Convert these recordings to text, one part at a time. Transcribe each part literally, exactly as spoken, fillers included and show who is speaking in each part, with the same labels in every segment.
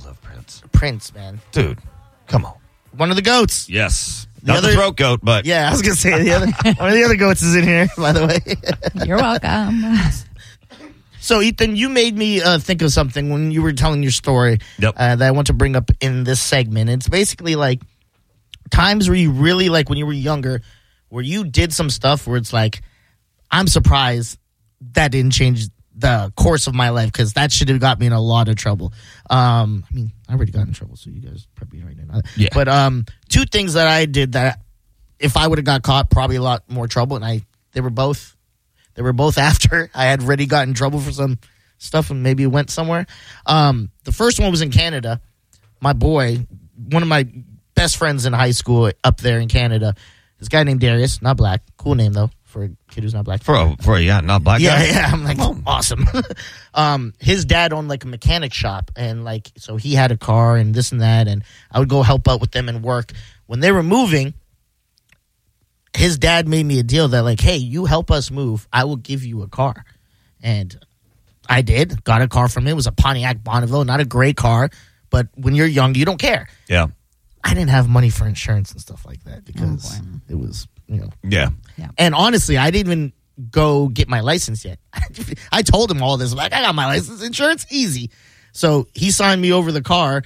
Speaker 1: love Prince.
Speaker 2: Prince, man.
Speaker 1: Dude, come on.
Speaker 2: One of the goats.
Speaker 1: Yes.
Speaker 2: The
Speaker 1: Not
Speaker 2: other-
Speaker 1: the throat goat, but...
Speaker 2: Yeah, I was going to say the other one of the other goats is in here, by the way.
Speaker 3: You're welcome.
Speaker 2: So, Ethan, you made me uh, think of something when you were telling your story
Speaker 1: Yep.
Speaker 2: uh, that I want to bring up in this segment. It's basically like times where you really, like when you were younger, where you did some stuff where it's like, I'm surprised that didn't change the course of my life because that should have got me in a lot of trouble. Um, I mean, I already got in trouble, so you guys probably right now.
Speaker 1: Yeah.
Speaker 2: But um, two things that I did that if I would have got caught, probably a lot more trouble, and I they were both they were both after I had already gotten in trouble for some stuff and maybe went somewhere. Um, the first one was in Canada. My boy, one of my best friends in high school up there in Canada, this guy named Darius, not black, cool name though for a kid who's not black.
Speaker 1: For a, for a yeah, not black
Speaker 2: Yeah,
Speaker 1: guy?
Speaker 2: yeah. I'm like, awesome. um, his dad owned like a mechanic shop, and like, so he had a car and this and that, and I would go help out with them and work. When they were moving, his dad made me a deal that like, hey, you help us move, I will give you a car. And I did, got a car from him. It was a Pontiac Bonneville, not a great car, but when you're young, you don't care.
Speaker 1: Yeah.
Speaker 2: I didn't have money for insurance and stuff like that because
Speaker 3: Oh, boy.
Speaker 2: it was, you know.
Speaker 1: Yeah.
Speaker 2: And honestly, I didn't even go get my license yet. I told him all this. I'm like, I got my license, insurance, easy. So he signed me over the car,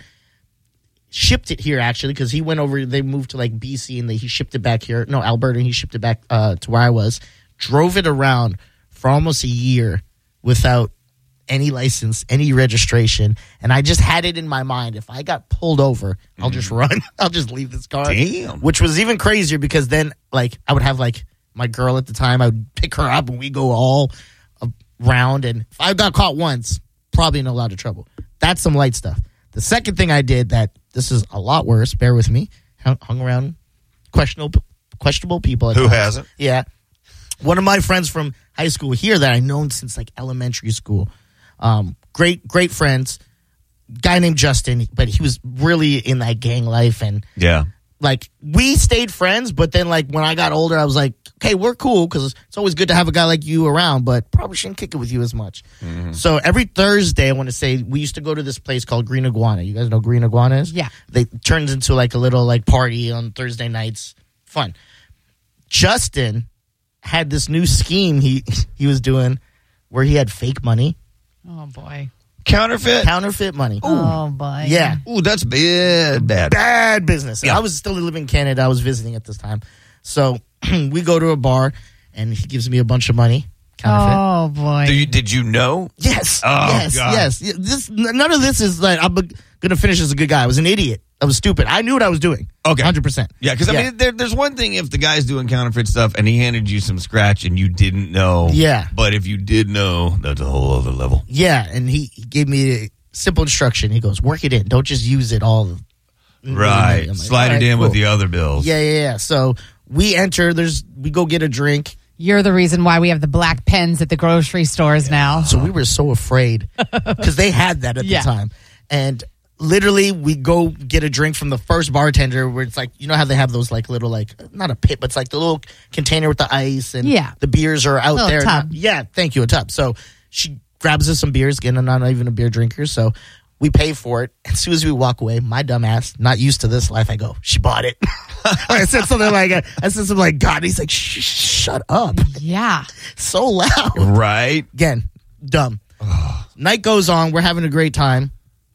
Speaker 2: shipped it here actually because he went over. They moved to like B C and they, he shipped it back here. No, Alberta. And he shipped it back uh, to where I was. Drove it around for almost a year without any license, any registration, and I just had it in my mind. If I got pulled over, I'll just run. I'll just leave this car.
Speaker 1: Damn.
Speaker 2: Which was even crazier because then, like, I would have like my girl at the time. I would pick her up and we go all around. And if I got caught once, probably in a lot of trouble. That's some light stuff. The second thing I did that this is a lot worse. Bear with me. Hung, hung around questionable questionable people. At
Speaker 1: Who
Speaker 2: times.
Speaker 1: hasn't?
Speaker 2: Yeah. One of my friends from high school here that I've known since like elementary school. Um, great, great friends. Guy named Justin, but he was really in that gang life, and
Speaker 1: Yeah.
Speaker 2: like we stayed friends. But then, like when I got older, I was like, okay, we're cool because it's always good to have a guy like you around, but probably shouldn't kick it with you as much.
Speaker 1: Mm-hmm.
Speaker 2: So every Thursday, I want to say we used to go to this place called Green Iguana. You guys know Green Iguana is?
Speaker 3: Yeah.
Speaker 2: They turns into like a little like party on Thursday nights. Fun. Justin had this new scheme he he was doing where he had fake money.
Speaker 3: Oh, boy.
Speaker 1: Counterfeit?
Speaker 2: Counterfeit money.
Speaker 3: Oh, boy.
Speaker 2: Yeah.
Speaker 1: Ooh, that's bad. Bad.
Speaker 2: Bad business.
Speaker 1: Yeah.
Speaker 2: I was still living in Canada. I was visiting at this time. So we go to a bar, and he gives me a bunch of money. Counterfeit.
Speaker 3: Oh, boy.
Speaker 1: Do you, did you know?
Speaker 2: Yes.
Speaker 1: Oh,
Speaker 2: yes.
Speaker 1: God.
Speaker 2: Yes. This, none of this is like, I'm going to finish as a good guy. I was an idiot. I was stupid. I knew what I was doing.
Speaker 1: Okay.
Speaker 2: one hundred percent.
Speaker 1: Yeah, because I mean, there, there's one thing if the guy's doing counterfeit stuff and he handed you some scratch and you didn't know.
Speaker 2: Yeah.
Speaker 1: But if you did know, that's a whole other level.
Speaker 2: Yeah. And he, he gave me a simple instruction. He goes, work it in. Don't just use it all.
Speaker 1: Right.
Speaker 2: I'm like,
Speaker 1: Slide
Speaker 2: all
Speaker 1: it
Speaker 2: right,
Speaker 1: in
Speaker 2: cool.
Speaker 1: with the other bills.
Speaker 2: Yeah, yeah, yeah. So we enter. There's we go get a drink.
Speaker 3: You're the reason why we have the black pens at the grocery stores now.
Speaker 2: So we were so afraid because they had that at
Speaker 3: Yeah.
Speaker 2: the time. And literally, we go get a drink from the first bartender where it's like, you know how they have those like little, like, not a pit, but it's like the little container with the ice and
Speaker 3: Yeah.
Speaker 2: the beers are out
Speaker 3: Little
Speaker 2: there.
Speaker 3: tub.
Speaker 2: Not- yeah, thank you, a tub. So she grabs us some beers. Again, I'm not even a beer drinker. So we pay for it. As soon as we walk away, my dumb ass, not used to this life, I go, she bought it. I said something like, I said something like, God, he's like, shh, shut up.
Speaker 3: Yeah.
Speaker 2: So loud.
Speaker 1: Right.
Speaker 2: Again, dumb. Night goes on. We're having a great time.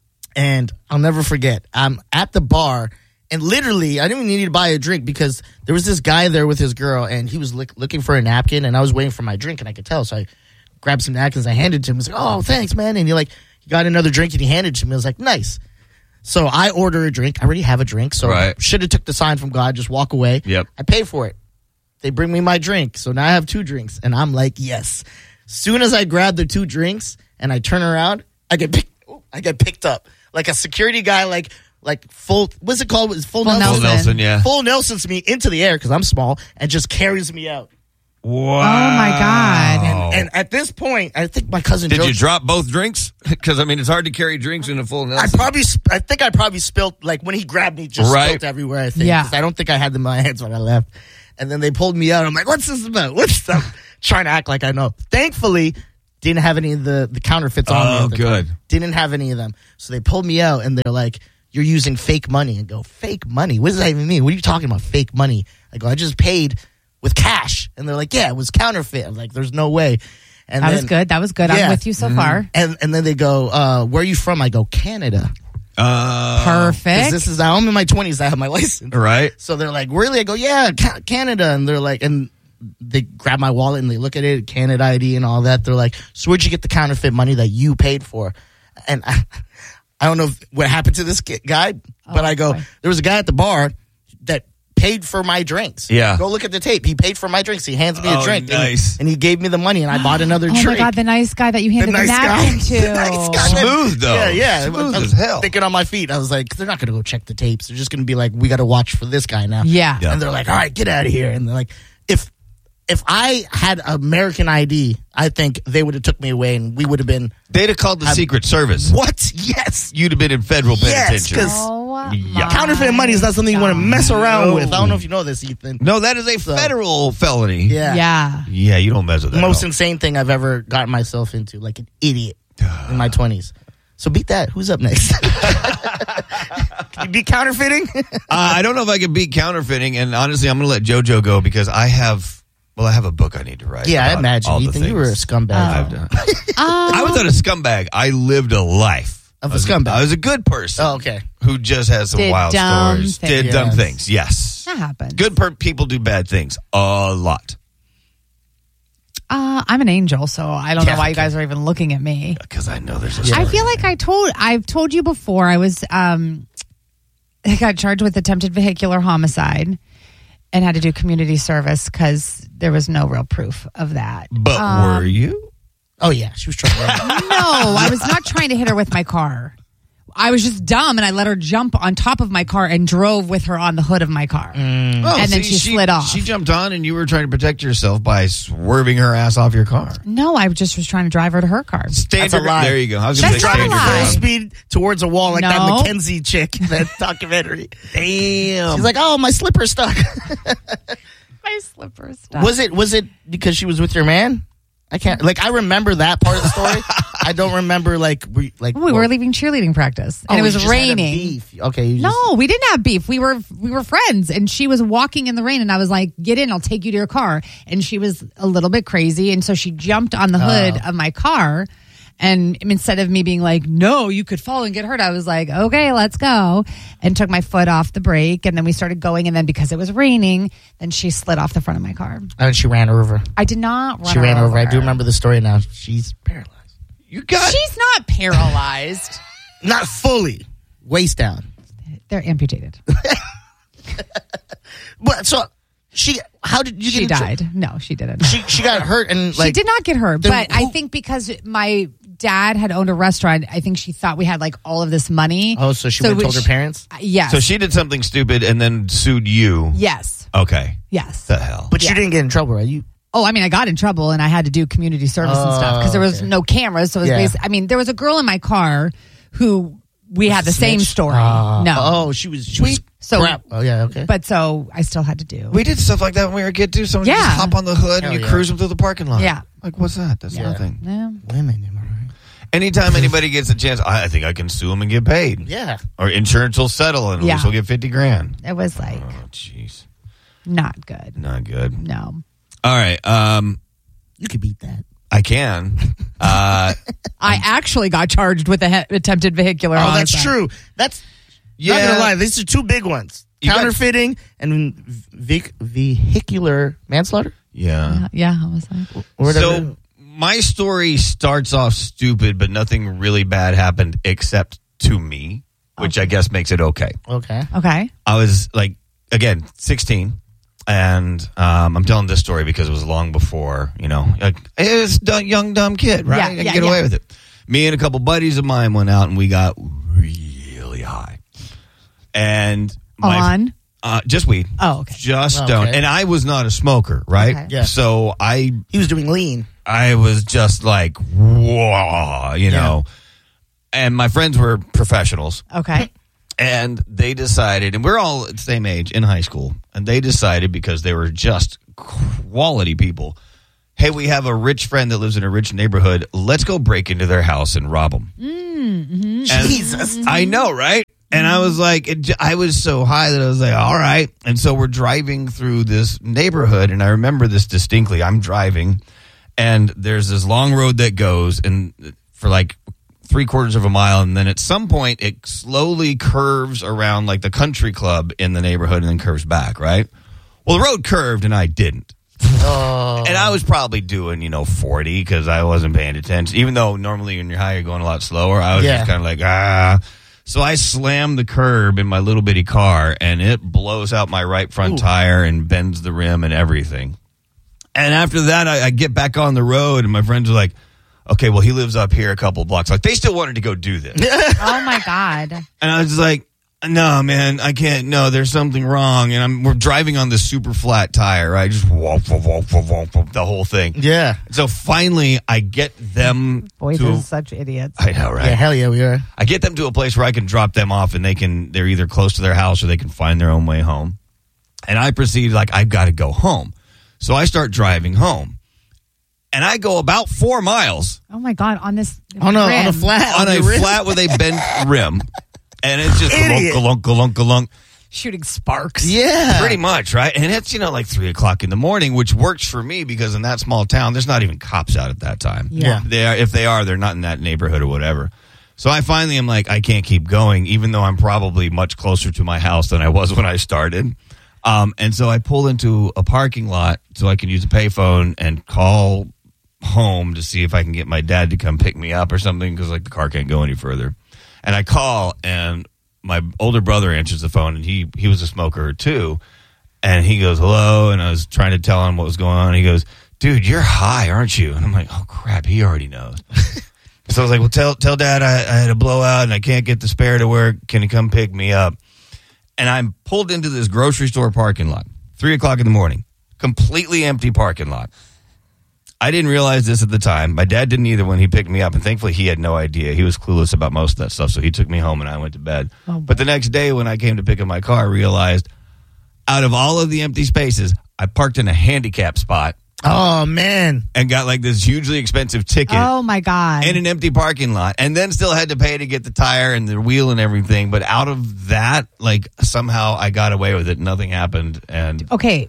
Speaker 2: And I'll never forget. I'm at the bar. And literally, I didn't even need to buy a drink because there was this guy there with his girl. And he was lick- looking for a napkin. And I was waiting for my drink. And I could tell. So I grabbed some napkins. I handed it to him. He was like, oh, thanks, man. And he like, he got another drink. And he handed it to me. I was like, nice. So I order a drink. I already have a drink. So
Speaker 1: Right.
Speaker 2: should have took the sign from God. Just walk away.
Speaker 1: Yep.
Speaker 2: I pay for it. They bring me my drink. So now I have two drinks. And I'm like, yes. Soon as I grab the two drinks and I turn around, I get picked, I get picked up. Like a security guy, like like full, what's it called? It's full,
Speaker 3: Full
Speaker 2: Nelson.
Speaker 1: Full Nelson, yeah.
Speaker 2: Full Nelson's me into the air because I'm small and just carries me out.
Speaker 1: Wow.
Speaker 3: Oh, my God.
Speaker 2: And, and at this point, I think my cousin
Speaker 1: Did
Speaker 2: Joe.
Speaker 1: you drop both drinks? Because, I mean, it's hard to carry drinks in a full
Speaker 2: I
Speaker 1: Nelson.
Speaker 2: probably, sp- I think I probably spilled, like when he grabbed me, just
Speaker 1: Right.
Speaker 2: spilled everywhere, I think.
Speaker 3: Yeah.
Speaker 2: 'Cause I don't think I had them in my hands when I left. And then they pulled me out. I'm like, what's this about? What's up? Trying to act like I know. Thankfully, Didn't have any of the, the counterfeits on me.
Speaker 1: Oh,
Speaker 2: at the
Speaker 1: good.
Speaker 2: time. Didn't have any of them. So they pulled me out and they're like, "You're using fake money." And go, "Fake money? What does that even mean? What are you talking about, fake money?" I go, "I just paid with cash." And they're like, "Yeah, it was counterfeit." I'm like, "There's no way." And
Speaker 3: That
Speaker 2: then,
Speaker 3: was good. That was good.
Speaker 2: Yeah.
Speaker 3: I'm with you so far.
Speaker 2: And and then they go, uh, "Where are you from?" I go, "Canada."
Speaker 1: Uh,
Speaker 2: 'Cause
Speaker 3: Perfect.
Speaker 2: This is I'm in my twenties. I have my license.
Speaker 1: right.
Speaker 2: So they're like, "Really?" I go, "Yeah, Ca- Canada." And they're like, and they grab my wallet and they look at it, Canada I D and all that. They're like, "So where'd you get the counterfeit money that you paid for?" And I, I don't know if, what happened to this ki- guy, but
Speaker 3: Oh,
Speaker 2: I go,
Speaker 3: boy.
Speaker 2: there was a guy at the bar that paid for my drinks.
Speaker 1: Yeah.
Speaker 2: Go look at the tape. He paid for my drinks. He hands me a
Speaker 1: Oh,
Speaker 2: drink. and-
Speaker 1: nice.
Speaker 2: And, he gave me the money and I bought another
Speaker 3: Oh
Speaker 2: drink.
Speaker 3: my God, the nice guy that you
Speaker 2: The
Speaker 3: handed the,
Speaker 2: nice guy.
Speaker 3: napkin to.
Speaker 2: The nice guy.
Speaker 1: Smooth, though.
Speaker 2: Yeah, yeah.
Speaker 1: Smooth
Speaker 2: I was
Speaker 1: as hell.
Speaker 2: Thinking on my feet. I was like, they're not going to go check the tapes. They're just going to be like, we got to watch for this guy now.
Speaker 3: Yeah.
Speaker 1: Yeah.
Speaker 2: And they're like, all right, get out of here. And they're like, if if I had American I D, I think they would have took me away and we would have been,
Speaker 1: They'd have called the Secret Service.
Speaker 2: what? Yes.
Speaker 1: You'd have been in federal
Speaker 2: Yes,
Speaker 1: penitentiary.
Speaker 2: 'cause
Speaker 3: Oh,
Speaker 1: Yeah.
Speaker 3: my
Speaker 2: Counterfeit money is not something you want to mess around
Speaker 1: No.
Speaker 2: with. I don't know if you know this, Ethan.
Speaker 1: No, that is a federal felony.
Speaker 2: Yeah.
Speaker 3: Yeah.
Speaker 1: Yeah, you don't mess with that.
Speaker 2: Most
Speaker 1: at all.
Speaker 2: insane thing I've ever gotten myself into, like an idiot in my twenties. So beat that. Who's up next? Can you beat counterfeiting?
Speaker 1: uh, I don't know if I can beat counterfeiting, and honestly, I'm going to let JoJo go because I have, well, I have a book I need to write.
Speaker 2: yeah, I
Speaker 1: about
Speaker 2: imagine.
Speaker 1: all the
Speaker 2: Ethan, you were a
Speaker 1: things
Speaker 2: scumbag.
Speaker 1: I've done.
Speaker 3: Um,
Speaker 1: I was not a scumbag. I lived a life
Speaker 2: Of a
Speaker 1: I was
Speaker 2: scumbag.
Speaker 1: I was a good person.
Speaker 2: Oh, okay.
Speaker 1: Who just has some
Speaker 3: Did
Speaker 1: wild
Speaker 3: dumb
Speaker 1: stories.
Speaker 3: things.
Speaker 1: Did dumb
Speaker 2: Yes.
Speaker 1: things. Yes.
Speaker 3: That happens.
Speaker 1: Good per- people do bad things a lot
Speaker 3: Uh, I'm an angel, so I don't
Speaker 2: Yeah,
Speaker 3: know why you
Speaker 2: okay.
Speaker 3: guys are even looking at me.
Speaker 1: because I know there's a
Speaker 3: I
Speaker 1: story.
Speaker 3: feel like I told I've told you before. I was um, I got charged with attempted vehicular homicide and had to do community service because there was no real proof of that.
Speaker 1: But
Speaker 3: Um,
Speaker 1: were you?
Speaker 2: Oh, yeah. She was trying to.
Speaker 3: No, I was not trying to hit her with my car. I was just dumb, and I let her jump on top of my car and drove with her on the hood of my car.
Speaker 1: Oh,
Speaker 3: and then she slid off.
Speaker 1: She jumped on, and you were trying to protect yourself by swerving her ass off your car.
Speaker 3: No, I just was trying to drive her to her car.
Speaker 1: Stand
Speaker 2: That's a
Speaker 1: your-
Speaker 2: lie.
Speaker 1: There you go. I was going to
Speaker 3: That's
Speaker 1: say
Speaker 3: not a
Speaker 1: stand your
Speaker 3: lie.
Speaker 2: Full
Speaker 1: ground.
Speaker 2: speed towards a wall like that
Speaker 3: No.
Speaker 2: Mackenzie chick, that documentary.
Speaker 1: Damn.
Speaker 2: She's like, oh, my slipper's stuck.
Speaker 3: My slipper stuff.
Speaker 2: was it Was it because she was with your man? I can't. Like, I remember that part of the story. I don't remember, like, we, like
Speaker 3: We were leaving cheerleading practice, and
Speaker 2: oh,
Speaker 3: it was
Speaker 2: you just had a
Speaker 3: raining.
Speaker 2: beef. Okay. You just,
Speaker 3: No, we didn't have beef. We were we were friends, and she was walking in the rain, and I was like, "Get in, I'll take you to your car." And she was a little bit crazy, and so she jumped on the hood
Speaker 2: Oh.
Speaker 3: of my car. And instead of me being like, "No, you could fall and get hurt," I was like, "Okay, let's go," and took my foot off the brake, and then we started going. And then because it was raining, then she slid off the front of my car.
Speaker 2: And she ran her over.
Speaker 3: I did not run
Speaker 2: She
Speaker 3: her
Speaker 2: ran over.
Speaker 3: over.
Speaker 2: I do remember the story now. She's paralyzed.
Speaker 1: You got
Speaker 3: She's not paralyzed.
Speaker 2: Not fully. Waist down.
Speaker 3: They're amputated.
Speaker 2: But so she. How did you get?
Speaker 3: She
Speaker 2: in tr-
Speaker 3: died. No, she didn't.
Speaker 2: She she got hurt and like
Speaker 3: she did not get hurt,
Speaker 2: then
Speaker 3: but I
Speaker 2: who-
Speaker 3: think because my dad had owned a restaurant, I think she thought we had like all of this money.
Speaker 2: Oh, so she went and told her
Speaker 3: she-
Speaker 2: parents.
Speaker 3: Yes.
Speaker 1: So she did something stupid and then sued you.
Speaker 3: Yes.
Speaker 1: Okay.
Speaker 3: Yes.
Speaker 1: The hell.
Speaker 2: But
Speaker 3: Yeah.
Speaker 2: you didn't get in trouble, right? You.
Speaker 3: Oh, I mean, I got in trouble and I had to do community service and stuff because there was
Speaker 2: Oh, okay.
Speaker 3: no cameras. So it was
Speaker 2: Yeah.
Speaker 3: basically, I mean, there was a girl in my car who we had the same
Speaker 2: Snitch?
Speaker 3: story.
Speaker 2: Ah.
Speaker 3: no.
Speaker 2: Oh, she was. She was.
Speaker 3: So-
Speaker 2: crap. Oh yeah. Okay.
Speaker 3: But so I still had to do.
Speaker 1: We did stuff like that when we were a kid too. Someone
Speaker 3: Yeah.
Speaker 1: just hop on the hood
Speaker 2: Hell
Speaker 1: and you
Speaker 2: yeah.
Speaker 1: cruise them through the parking lot.
Speaker 3: Yeah.
Speaker 1: Like, what's that? That's
Speaker 2: Yeah.
Speaker 1: nothing.
Speaker 3: Yeah.
Speaker 2: Women, am I right?
Speaker 1: Anytime anybody gets a chance, I, I think I can sue them and get paid.
Speaker 2: Yeah.
Speaker 1: Or insurance will settle and at
Speaker 3: Yeah.
Speaker 1: least we'll get fifty grand.
Speaker 3: It was like
Speaker 1: Oh, jeez.
Speaker 3: not good.
Speaker 1: Not good.
Speaker 3: No.
Speaker 1: All right. Um,
Speaker 2: You could beat that.
Speaker 1: I can. Uh,
Speaker 3: I actually got charged with a he- attempted vehicular
Speaker 2: Oh,
Speaker 3: homicide.
Speaker 2: that's true. That's
Speaker 1: yeah.
Speaker 2: not gonna lie. These are two big ones:
Speaker 1: You got-
Speaker 2: counterfeiting and vic- vehicular manslaughter.
Speaker 1: Yeah.
Speaker 3: Yeah, homicide.
Speaker 2: Or whatever.
Speaker 1: So my story starts off stupid, but nothing really bad happened except to me, which I guess makes it okay.
Speaker 2: okay.
Speaker 3: Okay.
Speaker 1: I was like, again, sixteen. And um, I'm telling this story because it was long before, you know, like, it's a young, dumb kid, right?
Speaker 3: Yeah,
Speaker 1: I can
Speaker 3: yeah,
Speaker 1: get away
Speaker 3: yeah.
Speaker 1: with it. Me and a couple buddies of mine went out and we got really high. And my,
Speaker 3: On.
Speaker 1: uh, just weed.
Speaker 3: Oh, okay.
Speaker 1: Just
Speaker 2: Okay.
Speaker 1: stoned. And I was not a smoker, right?
Speaker 3: Okay.
Speaker 2: Yeah.
Speaker 1: So I
Speaker 2: He was doing lean.
Speaker 1: I was just like, whoa, you know. And my friends were professionals.
Speaker 3: Okay.
Speaker 1: And they decided, and we're all at the same age in high school, and they decided because they were just quality people hey, we have a rich friend that lives in a rich neighborhood. Let's go break into their house and rob them.
Speaker 3: Mm-hmm.
Speaker 2: Jesus.
Speaker 1: I know, right? And I was like, it, I was so high that I was like, all right. And so we're driving through this neighborhood, and I remember this distinctly. I'm driving, and there's this long road that goes, and for like three quarters of a mile, and then at some point it slowly curves around like the country club in the neighborhood and then curves back, right? Well, the road curved, and I didn't.
Speaker 2: Oh.
Speaker 1: And I was probably doing, you know, forty because I wasn't paying attention. Even though normally when you're high, you're going a lot slower. I was
Speaker 2: Yeah.
Speaker 1: just kind of like, ah. So I slammed the curb in my little bitty car, and it blows out my right front
Speaker 2: Ooh.
Speaker 1: tire and bends the rim and everything. And after that, I, I get back on the road, and my friends are like, okay, well, he lives up here a couple of blocks. Like, they still wanted to go do this.
Speaker 3: Oh my God.
Speaker 1: And I was just like, no, man, I can't. No, there's something wrong. And I'm, we're driving on this super flat tire, right? Just whoop, whoop, whoop, whoop, whoop, whoop, the whole thing.
Speaker 2: Yeah.
Speaker 1: So finally, I get them
Speaker 3: Boys
Speaker 1: to.
Speaker 3: are such idiots.
Speaker 1: I know, right?
Speaker 2: Yeah, hell yeah, we are.
Speaker 1: I get them to a place where I can drop them off, and they can. They're either close to their house or they can find their own way home. And I proceed like I've got to go home, so I start driving home, and I go about four miles
Speaker 3: Oh my God. On this.
Speaker 2: On a, on a
Speaker 3: rim.
Speaker 2: flat.
Speaker 1: on a
Speaker 2: the rim.
Speaker 1: flat with a bent rim, and it's just
Speaker 2: Idiot.
Speaker 1: galunk, galunk, galunk, galunk.
Speaker 3: Shooting sparks.
Speaker 2: Yeah.
Speaker 1: Pretty much, right? And it's, you know, like three o'clock in the morning, which works for me because in that small town, there's not even cops out at that time.
Speaker 3: Yeah.
Speaker 1: They are, if they are, they're not in that neighborhood or whatever. So I finally am like, I can't keep going, even though I'm probably much closer to my house than I was when I started. Um, and so I pull into a parking lot so I can use a payphone and call home to see if I can get my dad to come pick me up or something because, like, the car can't go any further. And I call, and my older brother answers the phone, and he he was a smoker too, and he goes, hello, and I was trying to tell him what was going on. He goes, dude, you're high, aren't you? And I'm like, oh crap, he already knows. So I was like, well, tell tell dad I, I had a blowout and I can't get the spare to work. Can he come pick me up? And I'm pulled into this grocery store parking lot, three o'clock in the morning, completely empty parking lot. I didn't realize this at the time. My dad didn't either when he picked me up, and thankfully he had no idea. He was clueless about most of that stuff, so he took me home and I went to bed.
Speaker 3: Oh,
Speaker 1: but the next day when I came to pick up my car, I realized out of all of the empty spaces, I parked in a handicap spot
Speaker 2: Oh, man.
Speaker 1: and got like this hugely expensive ticket
Speaker 3: Oh my God.
Speaker 1: in an empty parking lot, and then still had to pay to get the tire and the wheel and everything. But out of that, like, somehow I got away with it. Nothing happened. And
Speaker 3: Okay.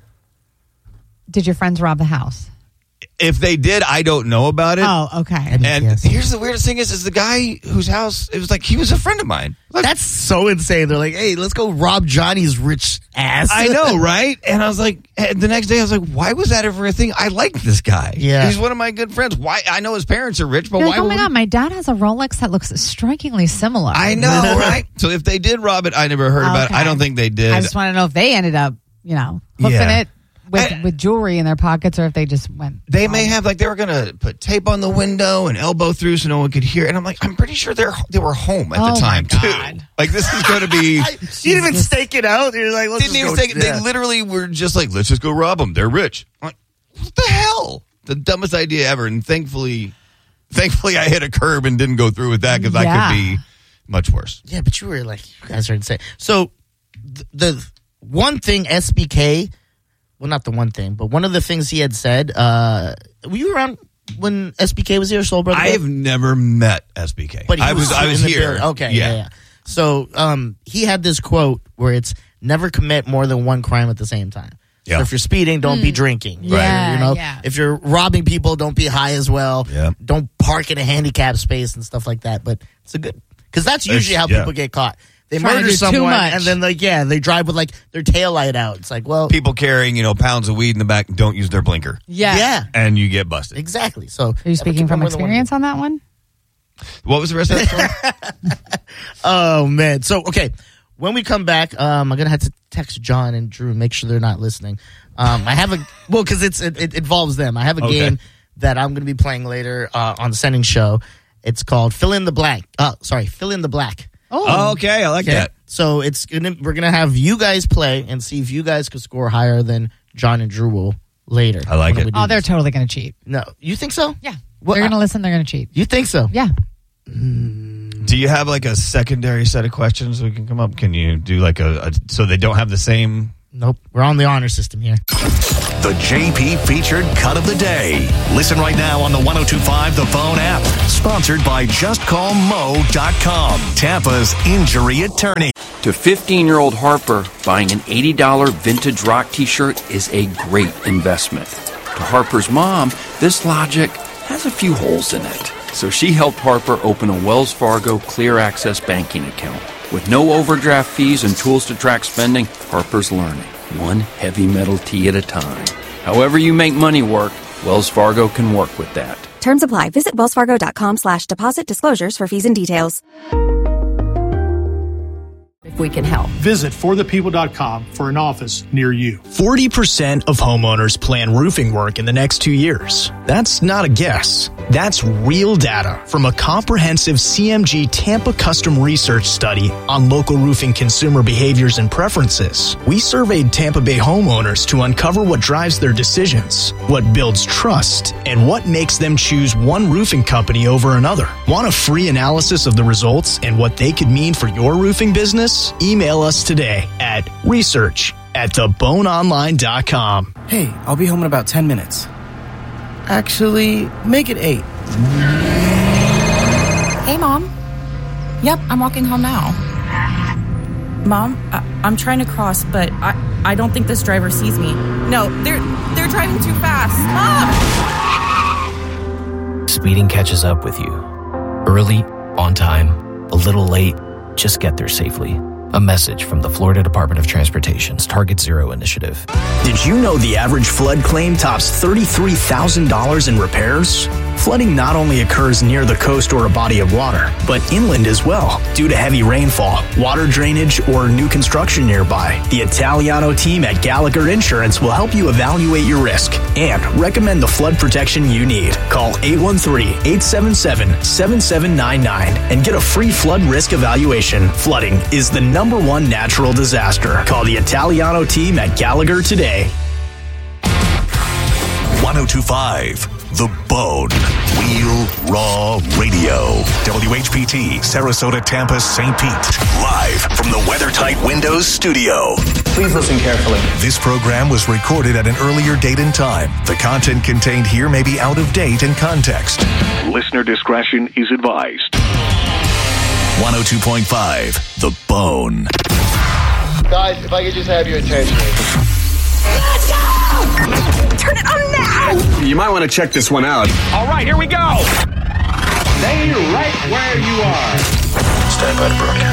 Speaker 3: Did your friends rob the house?
Speaker 1: if they did, I don't know about it.
Speaker 3: Oh, okay.
Speaker 1: And
Speaker 2: Yes.
Speaker 1: here's the weirdest thing is, is the guy whose house, it was like, he was a friend of mine. Like,
Speaker 2: That's so insane. They're like, hey, let's go rob Johnny's rich ass.
Speaker 1: I know, right? And I was like, and the next day I was like, why was that ever a thing? I like this guy.
Speaker 2: Yeah.
Speaker 1: He's one of my good friends. Why? I know his parents are rich, but
Speaker 3: You're
Speaker 1: why
Speaker 3: like, oh
Speaker 1: would
Speaker 3: my
Speaker 1: we-
Speaker 3: God, my dad has a Rolex that looks strikingly similar.
Speaker 1: I know, right? So if they did rob it, I never heard about it.
Speaker 3: Okay.
Speaker 1: I don't think they did.
Speaker 3: I just want to know if they ended up, you know, hoofing
Speaker 1: Yeah.
Speaker 3: it with,
Speaker 1: I-
Speaker 3: with jewelry in their pockets or if they just went.
Speaker 1: They may have, like, they were going to put tape on the window and elbow through so no one could hear. And I'm like, I'm pretty sure they're they were home at
Speaker 3: Oh,
Speaker 1: the time,
Speaker 3: my
Speaker 1: too.
Speaker 3: God.
Speaker 1: Like, this is going to be...
Speaker 2: I, you didn't even stake it out. You're like, let's
Speaker 1: didn't
Speaker 2: just
Speaker 1: even
Speaker 2: go,
Speaker 1: take it.
Speaker 2: yeah.
Speaker 1: They literally were just like, let's just go rob them. They're rich. I'm like, what the hell? The dumbest idea ever. And thankfully, thankfully, I hit a curb and didn't go through with that because I
Speaker 3: Yeah.
Speaker 1: could be much worse.
Speaker 2: Yeah, but you were like, you guys are insane. So th- the one thing S B K, well, not the one thing, but one of the things he had said, uh, were you around when S B K was here, Soul Brother?
Speaker 1: I have never met S B K.
Speaker 2: But he
Speaker 1: I was, I
Speaker 2: in
Speaker 1: was
Speaker 2: the
Speaker 1: here.
Speaker 2: building. Okay, yeah. yeah, So um, he had this quote where it's never commit more than one crime at the same time.
Speaker 1: Yeah.
Speaker 2: So if you're speeding, don't be drinking.
Speaker 3: Hmm. Yeah,
Speaker 2: You know,
Speaker 3: yeah.
Speaker 2: if you're robbing people, don't be high as well.
Speaker 1: Yeah.
Speaker 2: Don't park in a handicapped space and stuff like that. But it's a good because that's usually how
Speaker 1: yeah.
Speaker 2: people get caught. They
Speaker 3: Trying to
Speaker 2: murder
Speaker 3: do too
Speaker 2: someone
Speaker 3: much.
Speaker 2: and then like yeah, they drive with like their tail light out. It's like, well,
Speaker 1: People carrying, you know, pounds of weed in the back don't use their blinker.
Speaker 3: Yeah.
Speaker 2: yeah,
Speaker 1: And you get busted.
Speaker 2: exactly. So
Speaker 3: Are you speaking from experience on that one?
Speaker 1: What was the rest of that story?
Speaker 2: Oh man. So okay, when we come back, um, I'm gonna have to text John and Drew and make sure they're not listening. Um, I have a well because it's it, it involves them. I have a
Speaker 1: Okay.
Speaker 2: game that I'm gonna be playing later uh, on the sending show. It's called Fill in the Blank. Uh, sorry, Fill in the Black.
Speaker 1: Oh, okay. I like
Speaker 2: Okay.
Speaker 1: that.
Speaker 2: So it's gonna we're gonna have you guys play and see if you guys could score higher than John and Drew will later.
Speaker 1: I like
Speaker 2: when
Speaker 1: it.
Speaker 2: we do
Speaker 3: Oh, they're
Speaker 2: this.
Speaker 3: totally going to cheat.
Speaker 2: No, you think so?
Speaker 3: Yeah.
Speaker 2: What-
Speaker 3: they're going to listen. They're going to cheat.
Speaker 2: You think so?
Speaker 3: Yeah.
Speaker 1: Do you have like a secondary set of questions we can come up? Can you do like a, a so they don't have the same
Speaker 2: Nope. We're on the honor system here.
Speaker 4: The J P featured cut of the day. Listen right now on the one oh two point five The Phone app. Sponsored by just call mo dot com, Tampa's injury attorney.
Speaker 5: To fifteen-year-old Harper, buying an eighty dollars vintage rock t-shirt is a great investment. To Harper's mom, this logic has a few holes in it. So she helped Harper open a Wells Fargo Clear Access banking account. With no overdraft fees and tools to track spending, Harper's learning, one heavy metal tee at a time. However you make money work, Wells Fargo can work with that.
Speaker 6: Terms apply. Visit wellsfargo.com slash deposit disclosures for fees and details.
Speaker 7: If we can help.
Speaker 8: Visit for the people dot com for an office near you.
Speaker 9: forty percent of homeowners plan roofing work in the next two years. That's not a guess. That's real data from a comprehensive C M G Tampa custom research study on local roofing consumer behaviors and preferences. We surveyed Tampa Bay homeowners to uncover what drives their decisions, what builds trust, and what makes them choose one roofing company over another. Want a free analysis of the results and what they could mean for your roofing business? Email us today at research at the bone online dot com.
Speaker 10: Hey, I'll be home in about ten minutes. Actually, make it eight.
Speaker 7: Hey, Mom. Yep, I'm walking home now. Mom, I- I'm trying to cross, but I-, I don't think this driver sees me. No, they're they're driving too fast. Mom!
Speaker 11: Speeding catches up with you. Early, on time, a little late, just get there safely. A message from the Florida Department of Transportation's Target Zero initiative.
Speaker 9: Did you know the average flood claim tops thirty-three thousand dollars in repairs? Flooding not only occurs near the coast or a body of water, but inland as well, due to heavy rainfall, water drainage, or new construction nearby. The Italiano team at Gallagher Insurance will help you evaluate your risk and recommend the flood protection you need. Call eight one three, eight seven seven, seven seven nine nine and get a free flood risk evaluation. Flooding is the number one natural disaster. Call the Italiano team at Gallagher today.
Speaker 4: one oh two point five The Bone. Real Raw Radio. W H P T, Sarasota, Tampa, Saint Pete. Live from the WeatherTight Windows studio.
Speaker 12: Please listen carefully.
Speaker 4: This program was recorded at an earlier date and time. The content contained here may be out of date in context. Listener discretion is advised. one oh two point five The Bone.
Speaker 13: Guys, if I could just have your attention.
Speaker 14: Let's go! Turn it on now!
Speaker 15: You might want to check this one out.
Speaker 16: All right, here we go. Stay right where you are.
Speaker 4: Stand by to broadcast.